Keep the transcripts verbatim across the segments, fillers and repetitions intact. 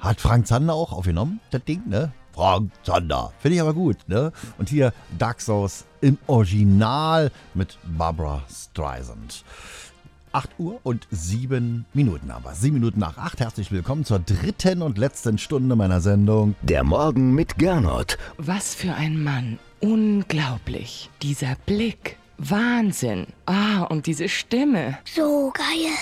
Hat Frank Zander auch aufgenommen, das Ding, ne? Frank Zander. Finde ich aber gut, ne? Und hier Dark Souls im Original mit Barbra Streisand. acht Uhr und sieben Minuten aber. sieben Minuten nach acht. Herzlich willkommen zur dritten und letzten Stunde meiner Sendung. Der Morgen mit Gernot. Was für ein Mann. Unglaublich. Dieser Blick. Wahnsinn. Ah, und diese Stimme. So geil.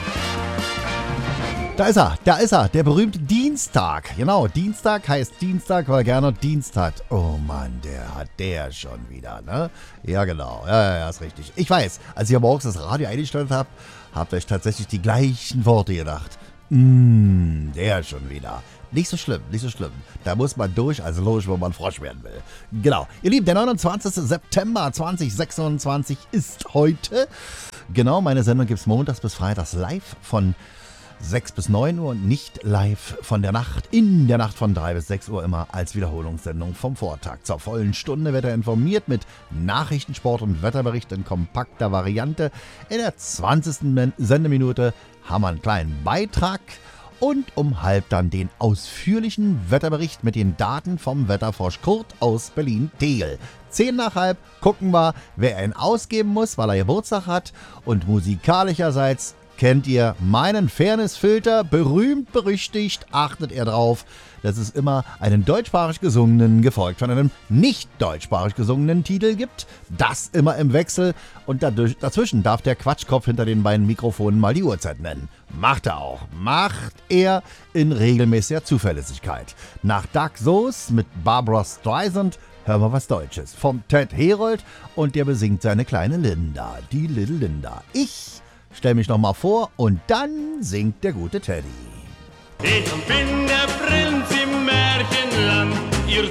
Da ist er, da ist er, der berühmte Dienstag. Genau, Dienstag heißt Dienstag, weil Gernot Dienst hat. Oh Mann, der hat der schon wieder, ne? Ja, genau, ja, ja, ja, ist richtig. Ich weiß, als ich aber auch das Radio eingestellt habe, habt ihr euch tatsächlich die gleichen Worte gedacht. Mmm, der schon wieder. Nicht so schlimm, nicht so schlimm. Da muss man durch, also logisch, wo man Frosch werden will. Genau. Ihr Lieben, der neunundzwanzigster September zweitausendsechsundzwanzig ist heute. Genau, meine Sendung gibt es montags bis freitags live von sechs bis neun Uhr und nicht live von der Nacht, in der Nacht von drei bis sechs Uhr immer als Wiederholungssendung vom Vortag. Zur vollen Stunde wird er informiert mit Nachrichten, Sport und Wetterbericht in kompakter Variante. In der zwanzigsten Sendeminute haben wir einen kleinen Beitrag und um halb dann den ausführlichen Wetterbericht mit den Daten vom Wetterfrosch Kurt aus Berlin-Tegel. Zehn nach halb gucken wir, wer ihn ausgeben muss, weil er Geburtstag hat, und musikalischerseits kennt ihr meinen Fairness-Filter, berühmt, berüchtigt, achtet er drauf, dass es immer einen deutschsprachig gesungenen, gefolgt von einem nicht deutschsprachig gesungenen Titel gibt. Das immer im Wechsel, und dadurch, dazwischen darf der Quatschkopf hinter den beiden Mikrofonen mal die Uhrzeit nennen. Macht er auch. Macht er in regelmäßiger Zuverlässigkeit. Nach Dark Souls mit Barbra Streisand hören wir was Deutsches. Vom Ted Herold, und der besingt seine kleine Linda, die Little Linda. Ich stell mich noch mal vor und dann singt der gute Teddy. Ich bin der Prinz im Märchenland, ihr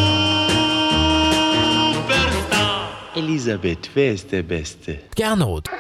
Superstar. Elisabeth, wer ist der Beste? Gernot.